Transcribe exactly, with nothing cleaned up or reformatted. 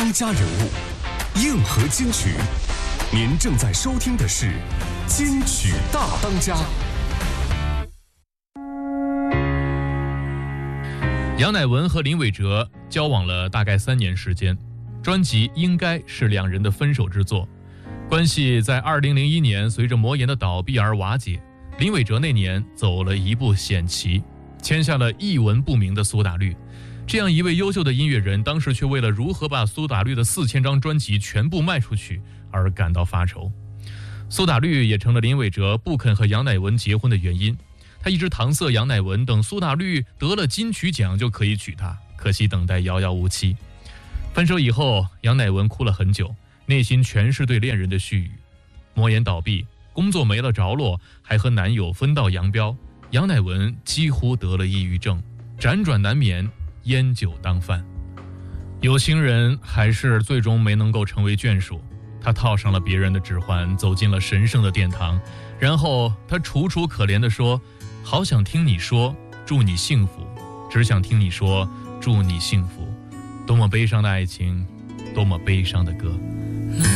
当家人物，硬核金曲。您正在收听的是金曲大当家。 杨乃文和林伟哲交往了大概三年时间，专辑应该是两人的分手之作。关系在二零零一年随着魔岩的倒闭而瓦解。林伟哲那年走了一步险棋，签下了一文不名的苏打绿。这样一位优秀的音乐人，当时却为了如何把苏打绿的四千张专辑全部卖出去而感到发愁。苏打绿也成了林伟哲不肯和杨乃文结婚的原因。他一直搪塞杨乃文，等苏打绿得了金曲奖就可以娶她，可惜等待遥遥无期。分手以后，杨乃文哭了很久，内心全是对恋人的絮语。魔岩倒闭，工作没了着落，还和男友分道扬镳，杨乃文几乎得了抑郁症，辗转难眠，烟酒当饭。有情人还是最终没能够成为眷属，他套上了别人的指环，走进了神圣的殿堂，然后他楚楚可怜地说：好想听你说祝你幸福，只想听你说祝你幸福。多么悲伤的爱情，多么悲伤的歌。